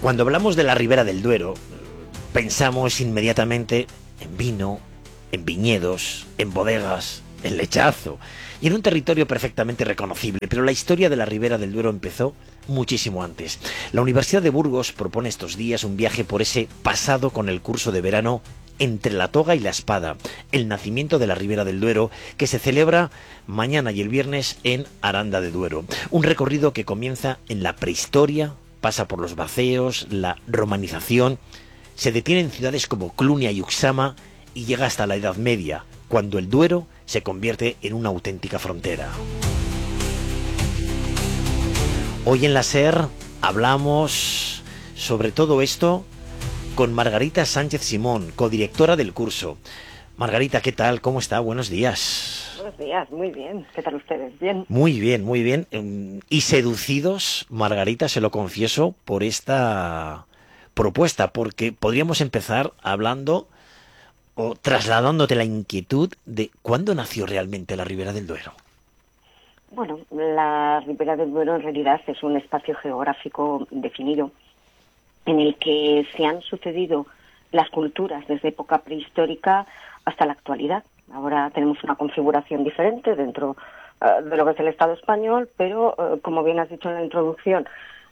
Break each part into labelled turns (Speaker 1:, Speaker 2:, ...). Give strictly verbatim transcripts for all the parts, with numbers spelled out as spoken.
Speaker 1: Cuando hablamos de la Ribera del Duero, pensamos inmediatamente en vino, en viñedos, en bodegas, en lechazo y en un territorio perfectamente reconocible, pero la historia de la Ribera del Duero empezó muchísimo antes. La Universidad de Burgos propone estos días un viaje por ese pasado con el curso de verano Entre la toga y la espada, el nacimiento de la Ribera del Duero, que se celebra mañana y el viernes en Aranda de Duero. Un recorrido que comienza en la prehistoria, pasa por los vaceos, la romanización, se detiene en ciudades como Clunia y Uxama y llega hasta la Edad Media, cuando el Duero se convierte en una auténtica frontera. Hoy en la SER hablamos sobre todo esto con Margarita Sánchez Simón, codirectora del curso. Margarita, ¿qué tal? ¿Cómo está? Buenos días.
Speaker 2: Buenos días, muy bien. ¿Qué tal ustedes? ¿Bien?
Speaker 1: Muy bien, muy bien. Y seducidos, Margarita, se lo confieso, por esta propuesta, porque podríamos empezar hablando o trasladándote la inquietud de cuándo nació realmente la Ribera del Duero.
Speaker 2: Bueno, la Ribera del Duero en realidad es un espacio geográfico definido en el que se han sucedido las culturas desde época prehistórica hasta la actualidad. Ahora tenemos una configuración diferente dentro uh, de lo que es el Estado español, pero uh, como bien has dicho en la introducción,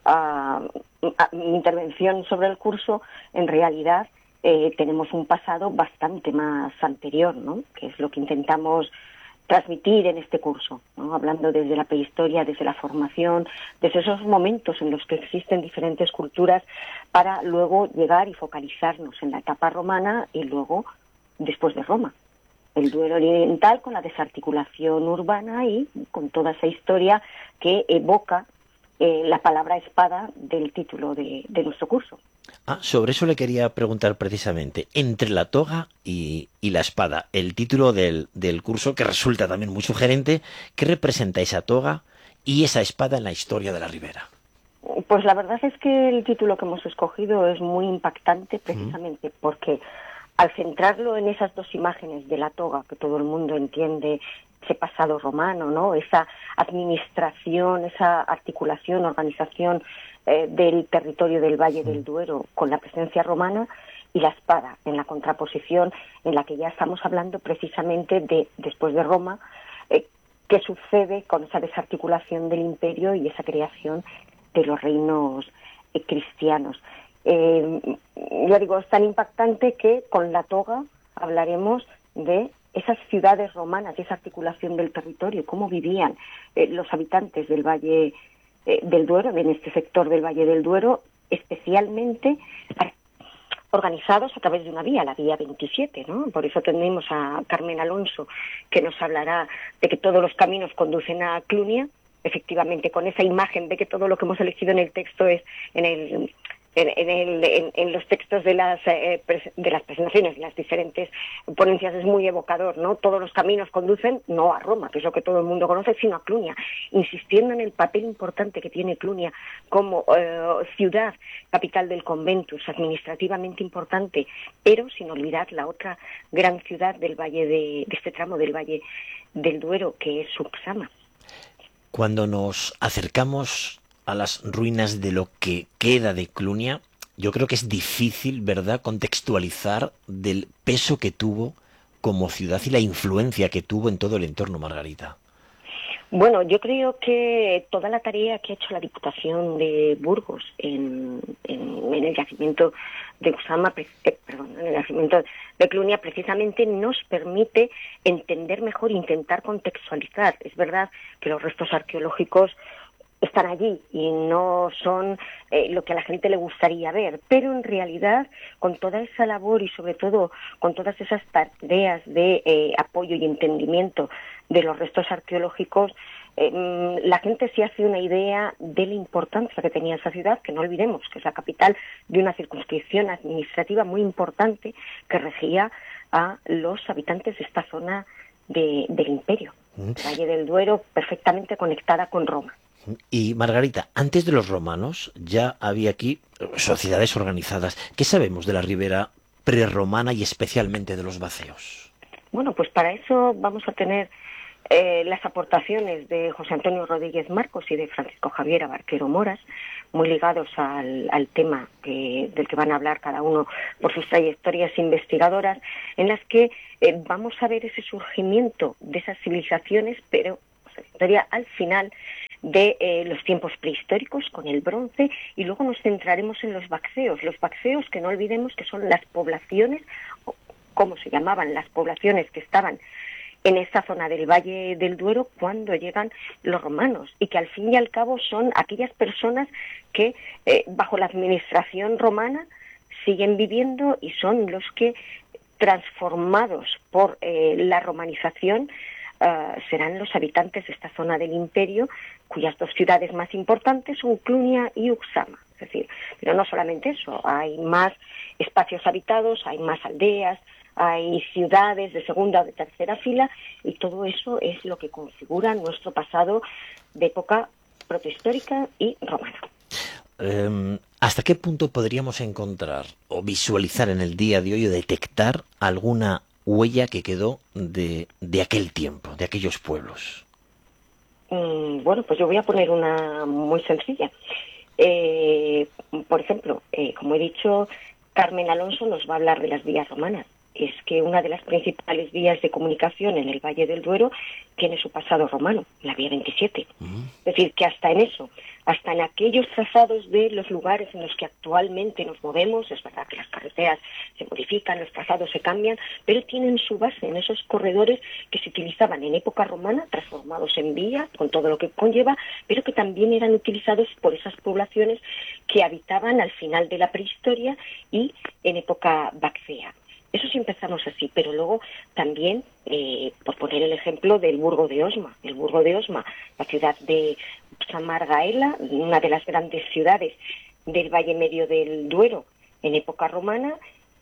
Speaker 2: uh, uh, mi intervención sobre el curso, en realidad eh, tenemos un pasado bastante más anterior, ¿no? Que es lo que intentamos transmitir en este curso, ¿no? Hablando desde la prehistoria, desde la formación, desde esos momentos en los que existen diferentes culturas para luego llegar y focalizarnos en la etapa romana y luego después de Roma. El Duero oriental con la desarticulación urbana y con toda esa historia que evoca eh, la palabra espada del título de, de nuestro curso.
Speaker 1: Ah, sobre eso le quería preguntar precisamente. Entre la toga y, y la espada, el título del, del curso, que resulta también muy sugerente, ¿qué representa esa toga y esa espada en la historia de la Ribera?
Speaker 2: Pues la verdad es que el título que hemos escogido es muy impactante precisamente mm. porque al centrarlo en esas dos imágenes de la toga, que todo el mundo entiende, ese pasado romano, ¿no? Esa administración, esa articulación, organización eh, del territorio del Valle del Duero con la presencia romana, y la espada en la contraposición en la que ya estamos hablando precisamente de después de Roma, eh, qué sucede con esa desarticulación del imperio y esa creación de los reinos eh, cristianos. Eh, yo digo, es tan impactante que con la toga hablaremos de esas ciudades romanas, esa articulación del territorio, cómo vivían eh, los habitantes del Valle eh, del Duero, en este sector del Valle del Duero, especialmente organizados a través de una vía, la vía veintisiete, ¿no? Por eso tenemos a Carmen Alonso, que nos hablará de que todos los caminos conducen a Clunia. Efectivamente, con esa imagen de que todo lo que hemos elegido en el texto es en el En, en, el, en, en los textos de las eh, pres, de las presentaciones, de las diferentes ponencias, es muy evocador, ¿no? Todos los caminos conducen no a Roma, que es lo que todo el mundo conoce, sino a Clunia, insistiendo en el papel importante que tiene Clunia como eh, ciudad, capital del conventus, administrativamente importante, pero sin olvidar la otra gran ciudad del valle de, de este tramo del Valle del Duero, que es Uxama.
Speaker 1: Cuando nos acercamos a las ruinas de lo que queda de Clunia, yo creo que es difícil, ¿verdad?, contextualizar del peso que tuvo como ciudad y la influencia que tuvo en todo el entorno, Margarita.
Speaker 2: Bueno, yo creo que toda la tarea que ha hecho la Diputación de Burgos en, en, en el yacimiento de Uxama, eh, perdón, en el yacimiento de Clunia, precisamente nos permite entender mejor, intentar contextualizar. Es verdad que los restos arqueológicos están allí y no son eh, lo que a la gente le gustaría ver, pero en realidad con toda esa labor y sobre todo con todas esas tareas de eh, apoyo y entendimiento de los restos arqueológicos, eh, la gente se hace una idea de la importancia que tenía esa ciudad, que no olvidemos que es la capital de una circunscripción administrativa muy importante que regía a los habitantes de esta zona de, del imperio. El Valle del Duero perfectamente conectada con Roma.
Speaker 1: Y Margarita, antes de los romanos ya había aquí sociedades organizadas. ¿Qué sabemos de la Ribera prerromana y especialmente de los vaceos?
Speaker 2: Bueno, pues para eso vamos a tener eh, las aportaciones de José Antonio Rodríguez Marcos y de Francisco Javier Abarquero Moras, muy ligados al, al tema que, del que van a hablar cada uno por sus trayectorias investigadoras, en las que eh, vamos a ver ese surgimiento de esas civilizaciones, pero la historia al final de eh, los tiempos prehistóricos con el bronce, y luego nos centraremos en los baxeos. Los baxeos, que no olvidemos que son las poblaciones, o como se llamaban, las poblaciones que estaban en esta zona del Valle del Duero cuando llegan los romanos, y que al fin y al cabo son aquellas personas que eh, bajo la administración romana siguen viviendo y son los que, transformados por eh, la romanización, Uh, serán los habitantes de esta zona del imperio, cuyas dos ciudades más importantes son Clunia y Uxama. Es decir, pero no solamente eso, hay más espacios habitados, hay más aldeas, hay ciudades de segunda o de tercera fila, y todo eso es lo que configura nuestro pasado de época protohistórica y romana.
Speaker 1: Um, ¿Hasta qué punto podríamos encontrar o visualizar en el día de hoy o detectar alguna huella que quedó de, de aquel tiempo, de aquellos pueblos?
Speaker 2: Mm, bueno, pues yo voy a poner una muy sencilla. Eh, por ejemplo, eh, como he dicho, Carmen Alonso nos va a hablar de las vías romanas. Es que una de las principales vías de comunicación en el Valle del Duero tiene su pasado romano, la vía veintisiete. Uh-huh. Es decir, que hasta en eso, hasta en aquellos trazados de los lugares en los que actualmente nos movemos, es verdad que las carreteras se modifican, los trazados se cambian, pero tienen su base en esos corredores que se utilizaban en época romana, transformados en vía, con todo lo que conlleva, pero que también eran utilizados por esas poblaciones que habitaban al final de la prehistoria y en época baxea. Eso sí empezamos así, pero luego también, eh, por poner el ejemplo del Burgo de Osma. El Burgo de Osma, la ciudad de Samargaela, una de las grandes ciudades del Valle Medio del Duero en época romana.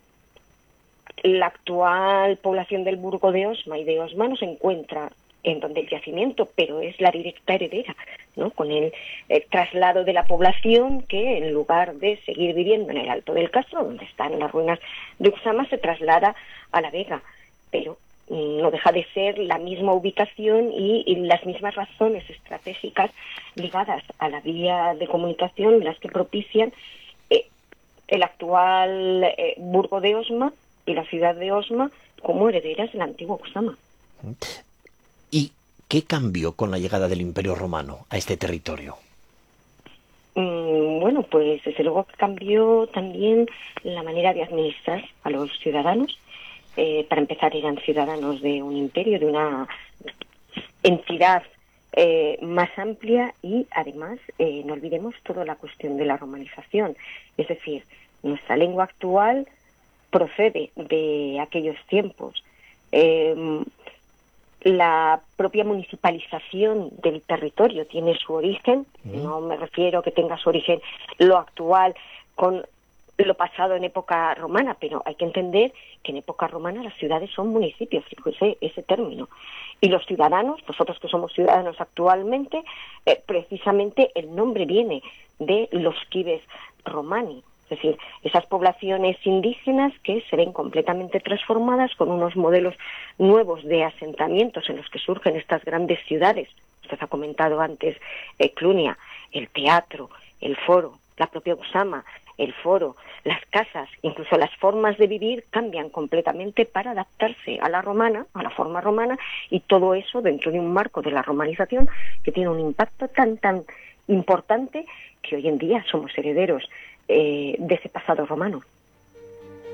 Speaker 2: La actual población del Burgo de Osma y de Osma no se encuentra en donde el yacimiento, pero es la directa heredera, ¿no? Con el, el traslado de la población que, en lugar de seguir viviendo en el Alto del Castro, donde están las ruinas de Uxama, se traslada a La Vega, pero no deja de ser la misma ubicación y, y las mismas razones estratégicas ligadas a la vía de comunicación las que propician eh, el actual eh, Burgo de Osma y la ciudad de Osma como herederas del antiguo Uxama.
Speaker 1: ¿Y qué cambió con la llegada del Imperio Romano a este territorio?
Speaker 2: Mm, bueno, pues desde luego cambió también la manera de administrar a los ciudadanos. Eh, para empezar, eran ciudadanos de un imperio, de una entidad eh, más amplia, y además eh, no olvidemos toda la cuestión de la romanización. Es decir, nuestra lengua actual procede de aquellos tiempos. Eh, La propia municipalización del territorio tiene su origen, mm. no me refiero que tenga su origen lo actual con lo pasado en época romana, pero hay que entender que en época romana las ciudades son municipios, fíjese ese término. Y los ciudadanos, nosotros que somos ciudadanos actualmente, eh, precisamente el nombre viene de los cives romani. Es decir, esas poblaciones indígenas que se ven completamente transformadas con unos modelos nuevos de asentamientos en los que surgen estas grandes ciudades. Usted ha comentado antes eh, Clunia, el teatro, el foro, la propia Uxama, el foro, las casas, incluso las formas de vivir cambian completamente para adaptarse a la romana, a la forma romana, y todo eso dentro de un marco de la romanización que tiene un impacto tan, tan importante que hoy en día somos herederos Eh, de ese pasado romano.